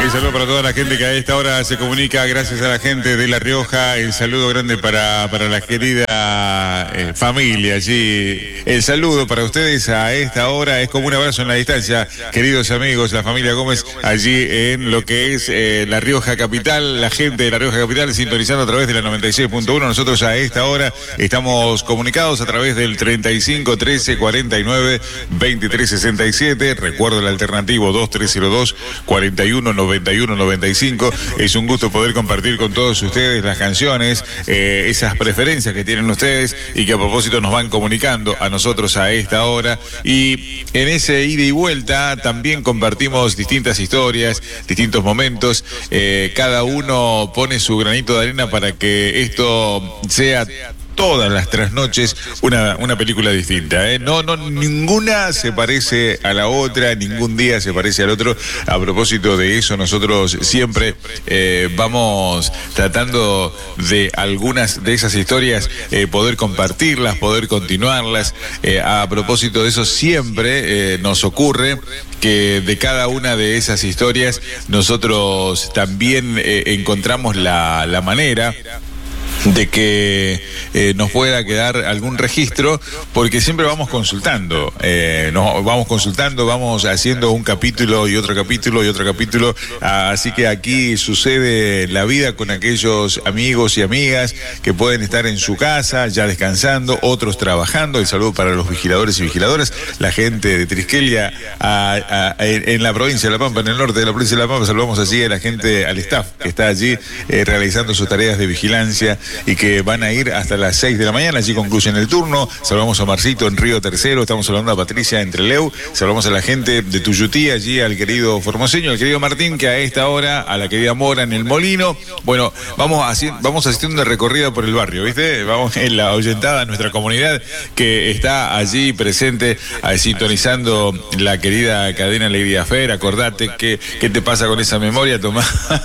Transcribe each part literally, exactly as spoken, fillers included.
El saludo para toda la gente que a esta hora se comunica, gracias a la gente de La Rioja. El saludo grande para, para la querida eh, familia allí. El saludo para ustedes a esta hora es como un abrazo en la distancia, queridos amigos, la familia Gómez, allí en lo que es eh, La Rioja Capital. La gente de La Rioja Capital sintonizando a través de la noventa y seis punto uno. Nosotros a esta hora estamos comunicados a través del treinta y cinco, trece, cuarenta y nueve, veintitrés, sesenta y siete. Recuerdo el alternativo dos tres cero dos, cuarenta y uno, noventa y uno, noventa y cinco. Es un gusto poder compartir con todos ustedes las canciones, eh, esas preferencias que tienen ustedes y que a propósito nos van comunicando a nosotros a esta hora. Y en ese ida y vuelta también compartimos distintas historias, distintos momentos. Eh, cada uno pone su granito de arena para que esto sea todas las trasnoches una, una película distinta, ¿eh? No, no, ninguna se parece a la otra, ningún día se parece al otro. A propósito de eso, nosotros siempre eh, vamos tratando de algunas de esas historias eh, poder compartirlas, poder continuarlas. Eh, a propósito de eso, siempre eh, nos ocurre que de cada una de esas historias nosotros también eh, encontramos la, la manera de que eh, nos pueda quedar algún registro, porque siempre vamos consultando, eh, nos vamos consultando, vamos haciendo un capítulo y otro capítulo y otro capítulo, así que aquí sucede la vida con aquellos amigos y amigas que pueden estar en su casa ya descansando, otros trabajando. El saludo para los vigiladores y vigiladoras, la gente de Triskelia a, a, en la provincia de La Pampa, en el norte de la provincia de La Pampa. Saludamos allí a la gente, al staff que está allí eh, realizando sus tareas de vigilancia y que van a ir hasta las seis de la mañana, allí concluyen el turno. Saludamos a Marcito en Río Tercero, estamos hablando a Patricia en Trelew, saludamos a la gente de Tuyutí, allí al querido Formoseño, al querido Martín, que a esta hora, a la querida Mora en el Molino. Bueno, vamos, así, vamos haciendo una recorrida por el barrio, ¿viste? Vamos en la oyentada, nuestra comunidad que está allí presente, eh, sintonizando la querida cadena Alegría Fer. Acordate que, ¿qué te pasa con esa memoria, Tomás?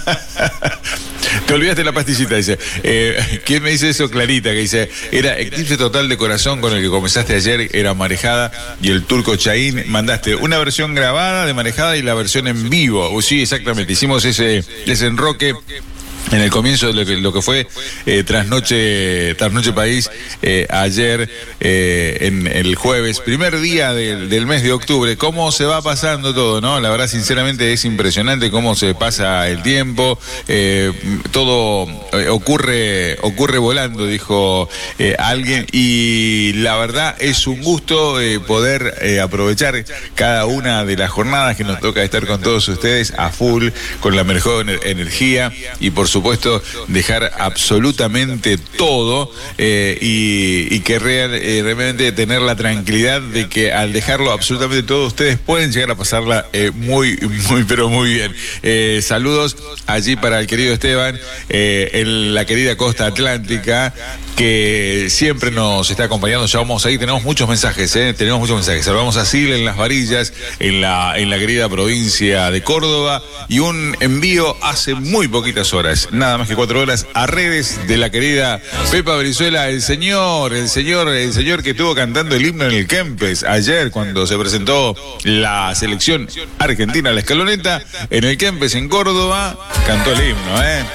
Te olvidaste la pastillita, dice. Eh, ¿Quién me dice eso? Clarita, que dice, era eclipse total de corazón con el que comenzaste ayer, era Marejada y el Turco Chaín. Mandaste una versión grabada de Marejada y la versión en vivo. Uh, sí, exactamente, hicimos ese, ese enroque en el comienzo de lo que, lo que fue eh, Trasnoche, Trasnoche País, eh, ayer, eh, en el jueves, primer día del, del mes de octubre. Cómo se va pasando todo, ¿no? La verdad, sinceramente, es impresionante cómo se pasa el tiempo. Eh, todo eh, ocurre, ocurre volando, dijo eh, alguien. Y la verdad, es un gusto eh, poder eh, aprovechar cada una de las jornadas que nos toca estar con todos ustedes a full, con la mejor energía y, por supuesto, supuesto, dejar absolutamente todo eh, y, y que real, eh, realmente tener la tranquilidad de que al dejarlo absolutamente todo, ustedes pueden llegar a pasarla eh, muy, muy, pero muy bien. Eh, saludos allí para el querido Esteban, eh, en la querida costa atlántica, que siempre nos está acompañando. Ya vamos ahí, tenemos muchos mensajes, eh, tenemos muchos mensajes. Saludamos a Sil en Las Varillas, en la, en la querida provincia de Córdoba, y un envío hace muy poquitas horas, nada más que cuatro horas, a redes de la querida Pepa Brizuela, el señor, el señor, el señor que estuvo cantando el himno en el Kempes ayer cuando se presentó la selección argentina, la escaloneta, en el Kempes en Córdoba, cantó el himno, eh.